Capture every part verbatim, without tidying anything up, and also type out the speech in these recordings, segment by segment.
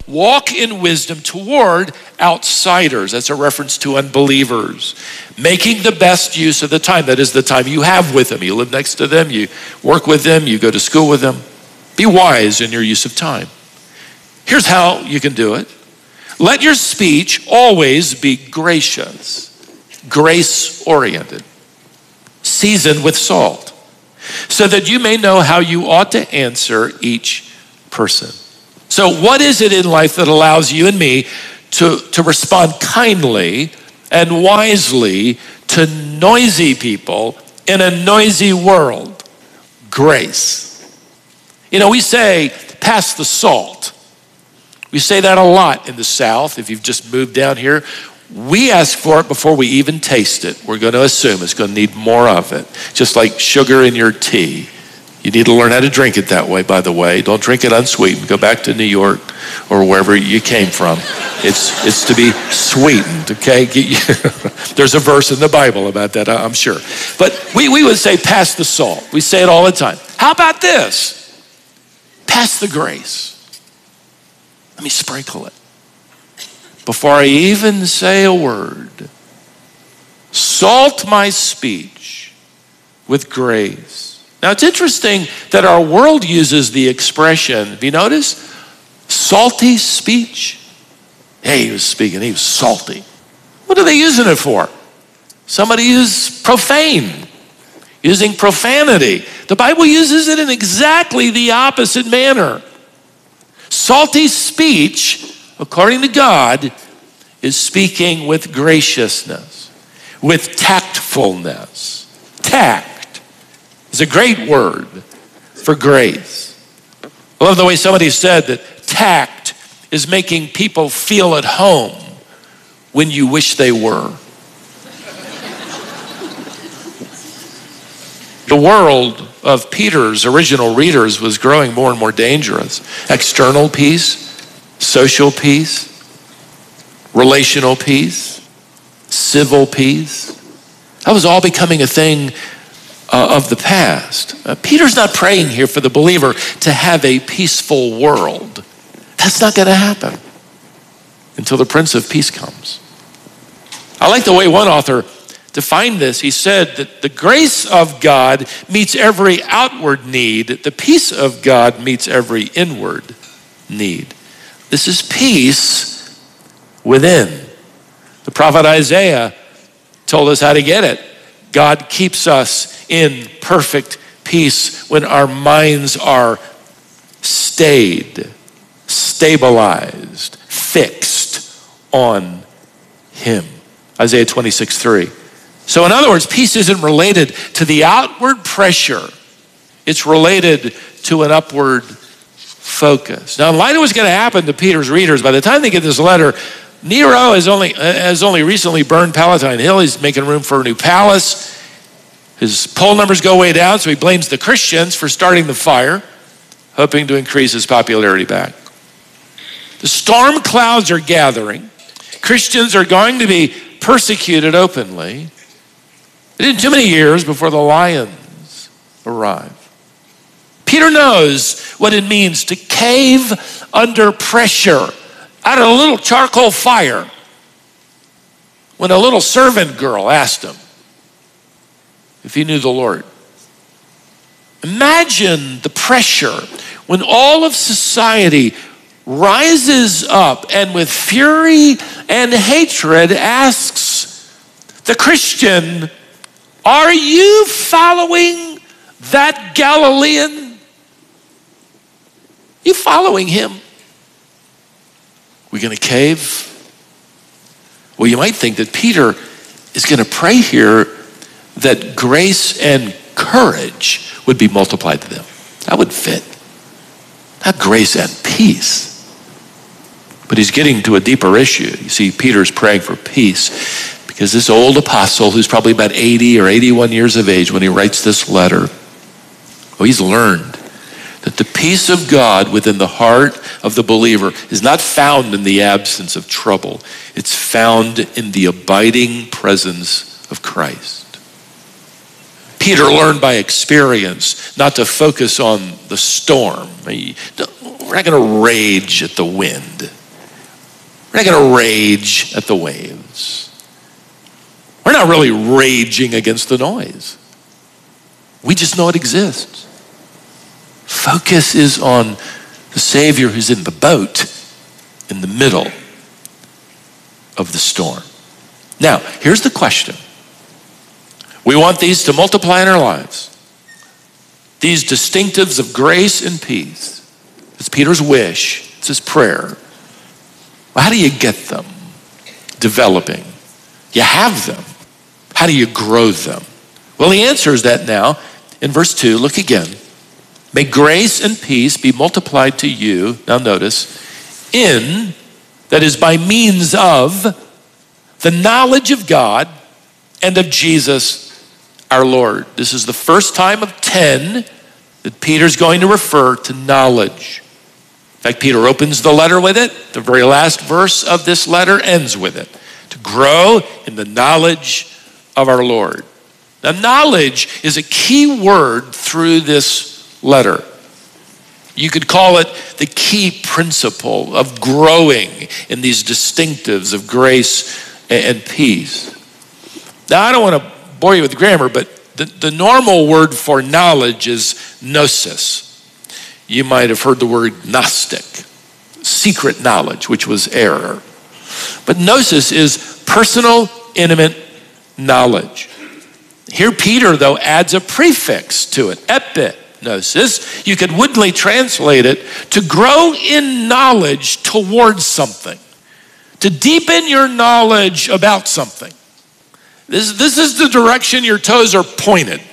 Walk in wisdom toward outsiders. That's a reference to unbelievers. Making the best use of the time. That is the time you have with them. You live next to them, you work with them, you go to school with them. Be wise in your use of time. Here's how you can do it. Let your speech always be gracious, grace-oriented, seasoned with salt, so that you may know how you ought to answer each person. So what is it in life that allows you and me to, to respond kindly and wisely to noisy people in a noisy world? Grace. You know, we say, pass the salt. We say that a lot in the South. If you've just moved down here, we ask for it before we even taste it. We're going to assume it's going to need more of it. Just like sugar in your tea. You need to learn how to drink it that way, by the way. Don't drink it unsweetened. Go back to New York or wherever you came from. It's it's to be sweetened, okay? There's a verse in the Bible about that, I'm sure. But we, we would say, pass the salt. We say it all the time. How about this? Pass the grace. Let me sprinkle it. Before I even say a word, salt my speech with grace. Now, it's interesting that our world uses the expression, have you noticed? Salty speech. Hey, he was speaking, he was salty. What are they using it for? Somebody who's profane, using profanity. The Bible uses it in exactly the opposite manner. Salty speech, according to God, is speaking with graciousness, with tactfulness. Tact is a great word for grace. I love the way somebody said that tact is making people feel at home when you wish they were. The world of Peter's original readers was growing more and more dangerous. External peace, social peace, relational peace, civil peace. That was all becoming a thing Uh, of the past. Uh, Peter's not praying here for the believer to have a peaceful world. That's not going to happen until the Prince of Peace comes. I like the way one author defined this. He said that the grace of God meets every outward need. The peace of God meets every inward need. This is peace within. The prophet Isaiah told us how to get it. God keeps us in perfect peace when our minds are stayed, stabilized, fixed on him. Isaiah twenty-six three. So in other words, peace isn't related to the outward pressure. It's related to an upward focus. Now, in light of what's going to happen to Peter's readers, by the time they get this letter, Nero has only, has only recently burned Palatine Hill. He's making room for a new palace. His poll numbers go way down, so he blames the Christians for starting the fire, hoping to increase his popularity back. The storm clouds are gathering. Christians are going to be persecuted openly. It isn't too many years before the lions arrive. Peter knows what it means to cave under pressure out of a little charcoal fire when a little servant girl asked him if he knew the Lord. Imagine the pressure when all of society rises up and with fury and hatred asks the Christian, are you following that Galilean? You following him? We gonna cave? Well, you might think that Peter is gonna pray here that grace and courage would be multiplied to them. That would fit. Not grace and peace. But he's getting to a deeper issue. You see, Peter's praying for peace because this old apostle, who's probably about eighty or eighty-one years of age when he writes this letter, well, he's learned that the peace of God within the heart of the believer is not found in the absence of trouble. It's found in the abiding presence of Christ. Peter learned by experience not to focus on the storm. We're not going to rage at the wind. We're not going to rage at the waves. We're not really raging against the noise. We just know it exists. Focus is on the Savior who's in the boat in the middle of the storm. Now, here's the question. We want these to multiply in our lives. These distinctives of grace and peace. It's Peter's wish. It's his prayer. Well, how do you get them? Developing. You have them. How do you grow them? Well, he answers that now in verse two. Look again. May grace and peace be multiplied to you, now notice, in, that is by means of, the knowledge of God and of Jesus our Lord. This is the first time of ten that Peter's going to refer to knowledge. In fact, Peter opens the letter with it. The very last verse of this letter ends with it. To grow in the knowledge of our Lord. Now, knowledge is a key word through this letter. You could call it the key principle of growing in these distinctives of grace and peace. Now, I don't want to bore you with grammar, but the, the normal word for knowledge is gnosis. You might have heard the word Gnostic, secret knowledge, which was error. But gnosis is personal, intimate knowledge. Here Peter, though, adds a prefix to it, epignosis. You could woodenly translate it to grow in knowledge towards something, to deepen your knowledge about something. This, this is the direction your toes are pointed.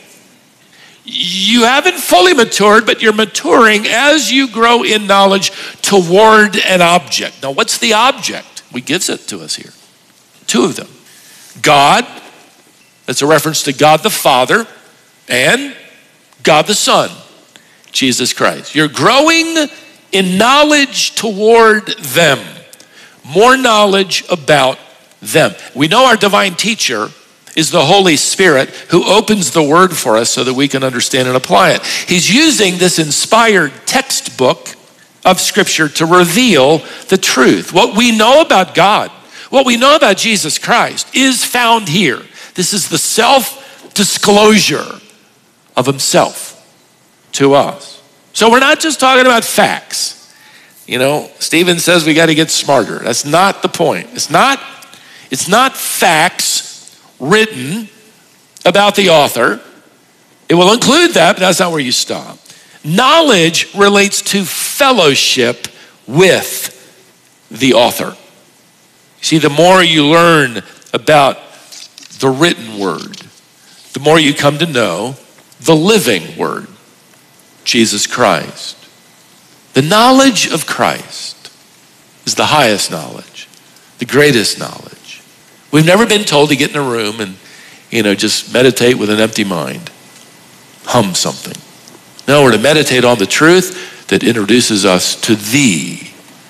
You haven't fully matured, but you're maturing as you grow in knowledge toward an object. Now, what's the object? He gives it to us here. Two of them. God, that's a reference to God the Father, and God the Son, Jesus Christ. You're growing in knowledge toward them. More knowledge about them. We know our divine teacher is the Holy Spirit who opens the word for us so that we can understand and apply it. He's using this inspired textbook of Scripture to reveal the truth. What we know about God, what we know about Jesus Christ is found here. This is the self-disclosure of himself to us. So we're not just talking about facts. You know, Stephen says we got to get smarter. That's not the point. It's not, it's not facts written about the author. It will include that, but that's not where you stop. Knowledge relates to fellowship with the author. You see, the more you learn about the written word, the more you come to know the living word, Jesus Christ. The knowledge of Christ is the highest knowledge, the greatest knowledge. We've never been told to get in a room and, you know, just meditate with an empty mind, hum something. No, we're to meditate on the truth that introduces us to the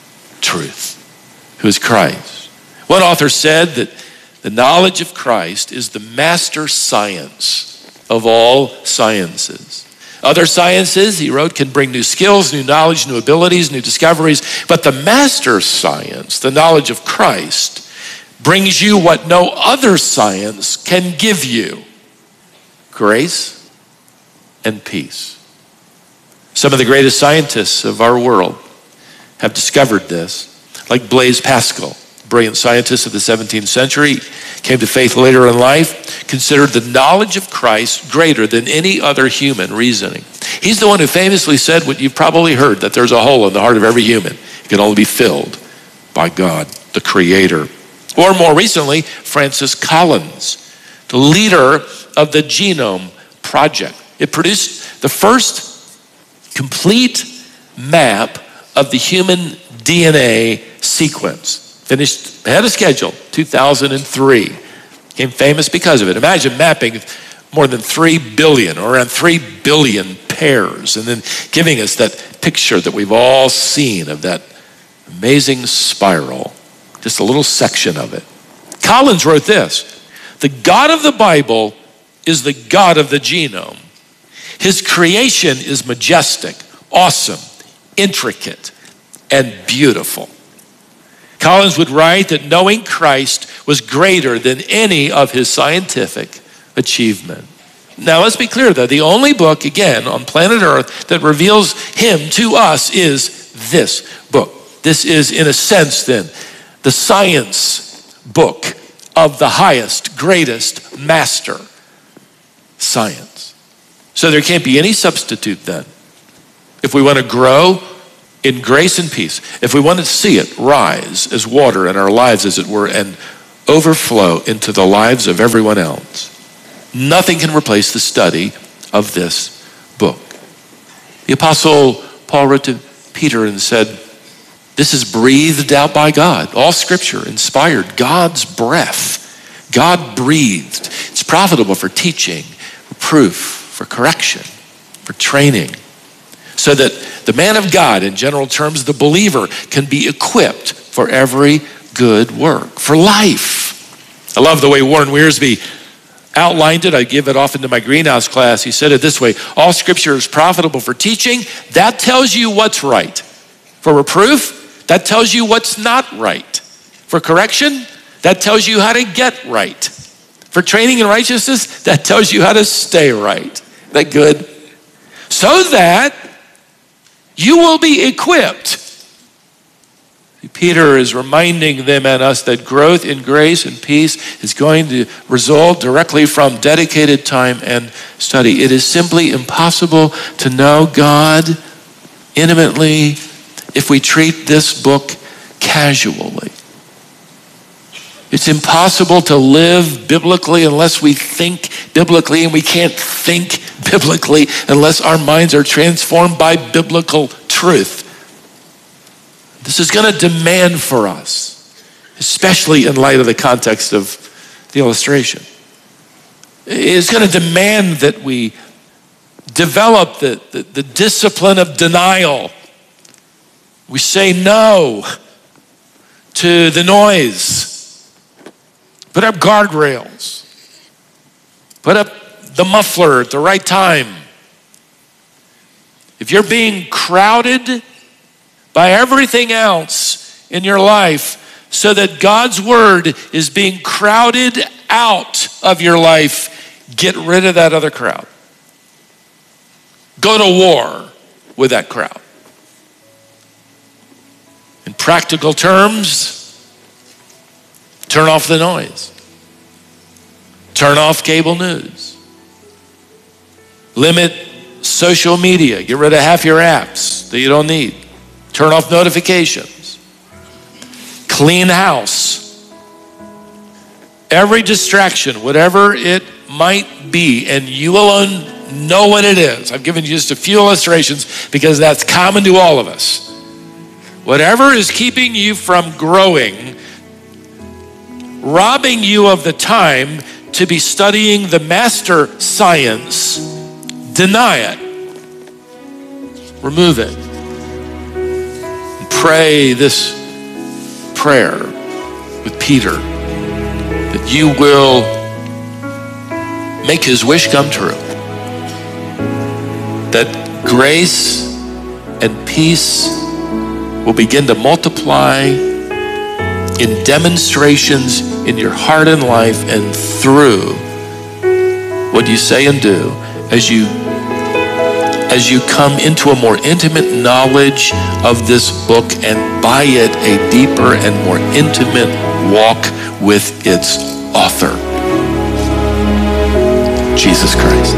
truth, who is Christ. One author said that the knowledge of Christ is the master science of all sciences. Other sciences, he wrote, can bring new skills, new knowledge, new abilities, new discoveries. But the master science, the knowledge of Christ, brings you what no other science can give you: grace and peace. Some of the greatest scientists of our world have discovered this, like Blaise Pascal, brilliant scientist of the seventeenth century, came to faith later in life, considered the knowledge of Christ greater than any other human reasoning. He's the one who famously said what you've probably heard, that there's a hole in the heart of every human. It can only be filled by God, the Creator. Or more recently, Francis Collins, the leader of the Genome Project. It produced the first complete map of the human D N A sequence. Finished ahead of schedule, two thousand three. Became famous because of it. Imagine mapping more than three billion or around three billion pairs and then giving us that picture that we've all seen of that amazing spiral. Just a little section of it. Collins wrote this: the God of the Bible is the God of the genome. His creation is majestic, awesome, intricate, and beautiful. Collins would write that knowing Christ was greater than any of his scientific achievement. Now, let's be clear, though. The only book, again, on planet Earth that reveals him to us is this book. This is, in a sense, then, the science book of the highest, greatest master, science. So there can't be any substitute then. If we want to grow in grace and peace, if we want to see it rise as water in our lives, as it were, and overflow into the lives of everyone else, nothing can replace the study of this book. The Apostle Paul wrote to Peter and said, this is breathed out by God. All scripture inspired, God's breath. God breathed. It's profitable for teaching, reproof, for correction, for training, so that the man of God, in general terms, the believer, can be equipped for every good work, for life. I love the way Warren Wiersbe outlined it. I give it often to my greenhouse class. He said it this way: all scripture is profitable for teaching. That tells you what's right. For reproof, that tells you what's not right. For correction, that tells you how to get right. For training in righteousness, that tells you how to stay right. Isn't that good? So that you will be equipped. Peter is reminding them and us that growth in grace and peace is going to result directly from dedicated time and study. It is simply impossible to know God intimately if we treat this book casually. It's impossible to live biblically unless we think biblically, and we can't think biblically unless our minds are transformed by biblical truth. This is going to demand for us, especially in light of the context of the illustration. It's going to demand that we develop the, the, the discipline of denial. We say no to the noise. Put up guardrails. Put up the muffler at the right time. If you're being crowded by everything else in your life so that God's word is being crowded out of your life, get rid of that other crowd. Go to war with that crowd. In practical terms, turn off the noise. Turn off cable news. Limit social media. Get rid of half your apps that you don't need. Turn off notifications. Clean house. Every distraction, whatever it might be, and you alone know what it is. I've given you just a few illustrations because that's common to all of us. Whatever is keeping you from growing, robbing you of the time to be studying the master science, deny it. Remove it. And pray this prayer with Peter that you will make his wish come true. That grace and peace will begin to multiply in demonstrations in your heart and life and through what you say and do as you as you come into a more intimate knowledge of this book and by it a deeper and more intimate walk with its author, Jesus Christ.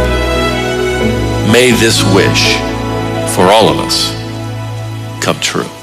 May this wish for all of us come true.